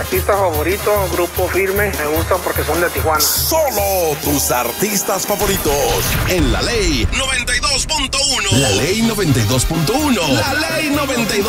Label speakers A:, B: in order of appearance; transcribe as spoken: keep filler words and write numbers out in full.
A: artista favorito, Grupo Firme, me gustan porque son de Tijuana.
B: Solo tus artistas favoritos en La Ley noventa y dos punto uno. La Ley noventa y dos punto uno. La Ley noventa y dos.